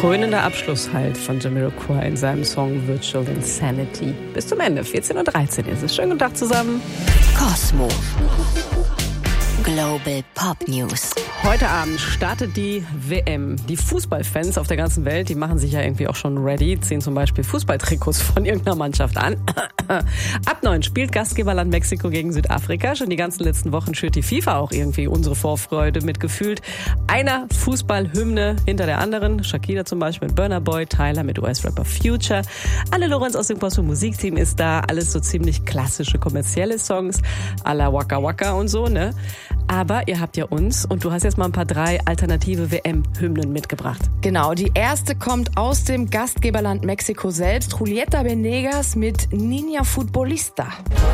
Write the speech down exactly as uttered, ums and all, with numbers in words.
krönender Abschluss halt von Jamiroquai in seinem Song Virtual Insanity. Bis zum Ende, vierzehn Uhr dreizehn ist es. Schönen guten Tag zusammen. Kosmo. Global Pop News. Heute Abend startet die W M. Die Fußballfans auf der ganzen Welt, die machen sich ja irgendwie auch schon ready, ziehen zum Beispiel Fußballtrikots von irgendeiner Mannschaft an. Ab neun spielt Gastgeberland Mexiko gegen Südafrika. Schon die ganzen letzten Wochen schürt die FIFA auch irgendwie unsere Vorfreude mit gefühlt einer Fußballhymne hinter der anderen. Shakira zum Beispiel mit Burna Boy, Tyler mit U S-Rapper Future. Anne Lorenz aus dem Cosmo Musikteam ist da. Alles so ziemlich klassische kommerzielle Songs à la Waka Waka und so, ne? Aber ihr habt ja uns und du hast jetzt mal ein paar drei alternative W M-Hymnen mitgebracht. Genau, die erste kommt aus dem Gastgeberland Mexiko selbst. Julieta Venegas mit Niña Futbolista.